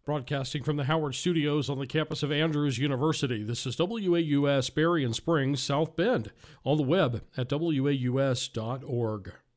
Broadcasting from the Howard Studios on the campus of Andrews University, this is WAUS Berrien Springs, South Bend, on the web at waus.org.